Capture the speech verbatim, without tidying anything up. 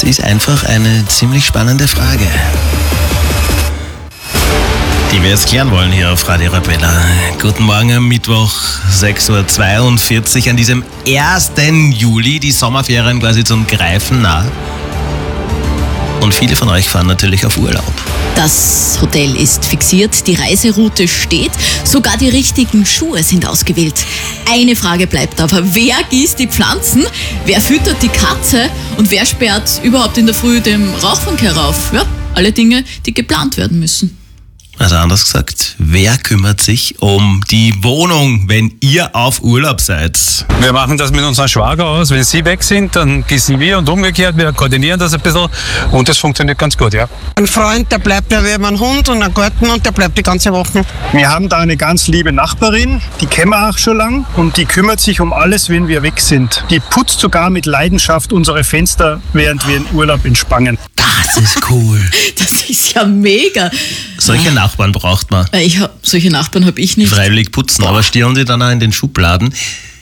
Das ist einfach eine ziemlich spannende Frage, die wir jetzt klären wollen hier auf Radio Arabella. Guten Morgen am Mittwoch, sechs Uhr zweiundvierzig an diesem ersten Juli. Die Sommerferien quasi zum Greifen nah. Und viele von euch fahren natürlich auf Urlaub. Das Hotel ist fixiert, die Reiseroute steht, sogar die richtigen Schuhe sind ausgewählt. Eine Frage bleibt aber, wer gießt die Pflanzen, wer füttert die Katze und wer sperrt überhaupt in der Früh den Rauchfangkehrer auf? Ja, alle Dinge, die geplant werden müssen. Also anders gesagt, wer kümmert sich um die Wohnung, wenn ihr auf Urlaub seid? Wir machen das mit unserem Schwager aus. Wenn sie weg sind, dann gießen wir und umgekehrt. Wir koordinieren das ein bisschen und das funktioniert ganz gut, ja. Ein Freund, der bleibt ja wie ein Hund und ein Garten und der bleibt die ganze Woche. Wir haben da eine ganz liebe Nachbarin, die kennen wir auch schon lang und die kümmert sich um alles, wenn wir weg sind. Die putzt sogar mit Leidenschaft unsere Fenster, während wir in Urlaub entspannen. Das ist cool. Das ist ja mega. Solche Nachbarn braucht man. Ich hab, solche Nachbarn habe ich nicht. Freiwillig putzen, aber stirren die dann auch in den Schubladen.